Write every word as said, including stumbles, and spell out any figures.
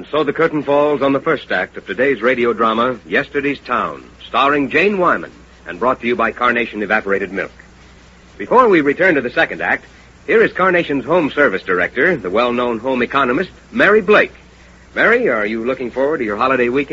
And so the curtain falls on the first act of today's radio drama, Yesterday's Town, starring Jane Wyman, and brought to you by Carnation Evaporated Milk. Before we return to the second act, here is Carnation's home service director, the well-known home economist, Mary Blake. Mary, are you looking forward to your holiday weekend?